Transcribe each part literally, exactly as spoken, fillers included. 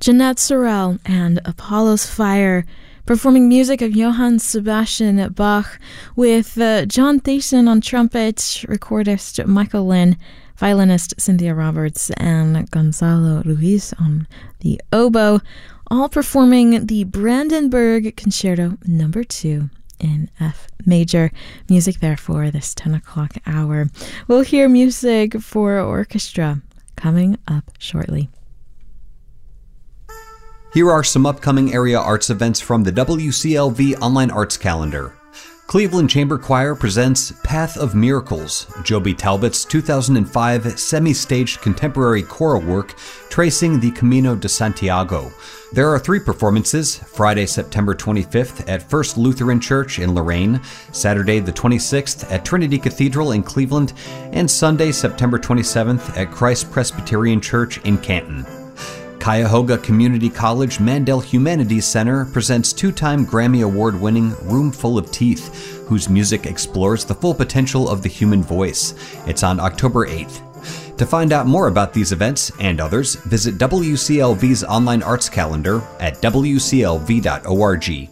Jeanette Sorel and Apollo's Fire, performing music of Johann Sebastian Bach with uh, John Thiessen on trumpet, recordist Michael Lynn, violinist Cynthia Roberts, and Gonzalo Ruiz on the oboe, all performing the Brandenburg Concerto number two in F major. Music there for this ten o'clock hour. We'll hear music for orchestra coming up shortly. Here are some upcoming area arts events from the W C L V Online Arts Calendar. Cleveland Chamber Choir presents Path of Miracles, Joby Talbot's two thousand five semi-staged contemporary choral work tracing the Camino de Santiago. There are three performances, Friday, September twenty-fifth at First Lutheran Church in Lorain, Saturday the twenty-sixth at Trinity Cathedral in Cleveland, and Sunday, September twenty-seventh at Christ Presbyterian Church in Canton. Cuyahoga Community College Mandel Humanities Center presents two-time Grammy Award-winning Room Full of Teeth, whose music explores the full potential of the human voice. It's on October eighth. To find out more about these events and others, visit W C L V's online arts calendar at w c l v dot org.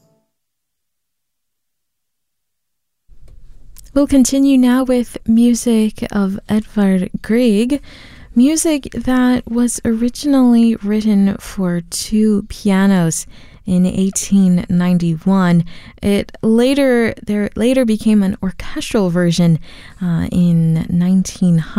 We'll continue now with music of Edvard Grieg. Music that was originally written for two pianos in eighteen ninety-one. It later there later became an orchestral version uh, in nineteen hundred.